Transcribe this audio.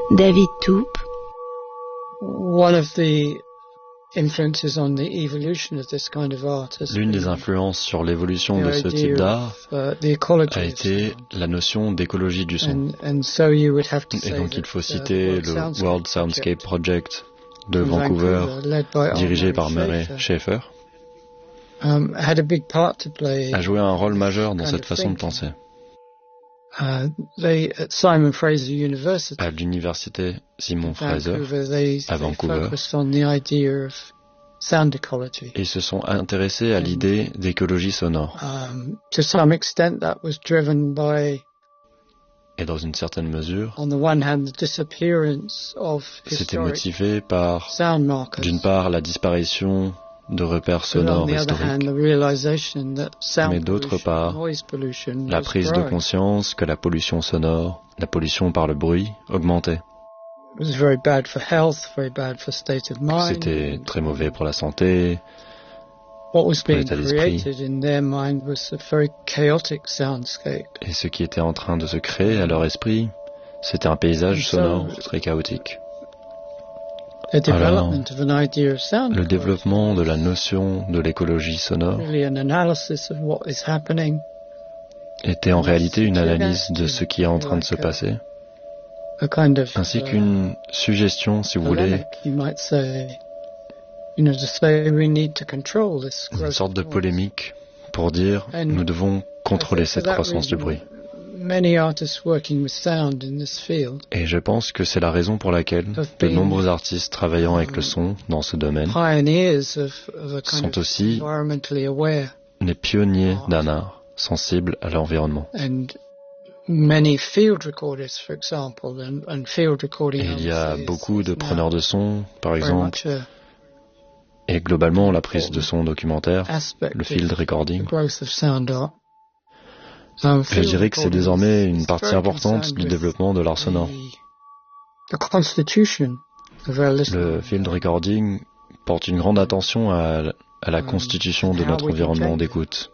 David Toupe. L'une des influences sur l'évolution de ce type d'art a été la notion d'écologie du son. Et donc il faut citer le World Soundscape Project de Vancouver, dirigé par Murray Schafer, a joué un rôle majeur dans cette façon de penser. À l'université Simon Fraser, à Vancouver, ils se sont intéressés à l'idée d'écologie sonore. Et dans une certaine mesure, c'était motivé par, d'une part, la disparition de repères sonores historiques, mais d'autre part, la prise de conscience que la pollution sonore, la pollution par le bruit, augmentait. C'était très mauvais pour la santé, pour l'état d'esprit. Et ce qui était en train de se créer à leur esprit, c'était un paysage sonore très chaotique. Alors, le développement de la notion de l'écologie sonore était en réalité une analyse de ce qui est en train de se passer, ainsi qu'une suggestion, si vous voulez, une sorte de polémique pour dire nous devons contrôler cette croissance du bruit. Et je pense que c'est la raison pour laquelle de nombreux artistes travaillant avec le son dans ce domaine sont aussi les pionniers d'un art sensible à l'environnement. Et il y a beaucoup de preneurs de son, par exemple, et globalement la prise de son documentaire, le field recording. Je dirais que c'est désormais une partie importante du développement de l'art sonore. Le field recording porte une grande attention à la constitution de notre environnement d'écoute.